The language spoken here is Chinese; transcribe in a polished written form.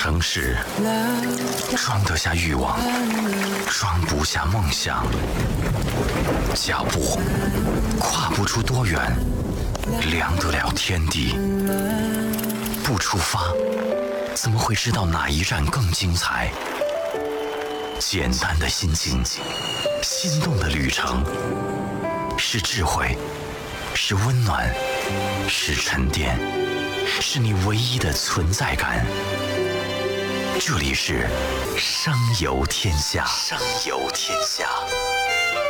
城市，装得下欲望，装不下梦想。脚步跨不出多远，量得了天地。不出发，怎么会知道哪一站更精彩？简单的心情，心动的旅程，是智慧，是温暖，是沉淀，是你唯一的存在感。这里是声游天下，声游天下。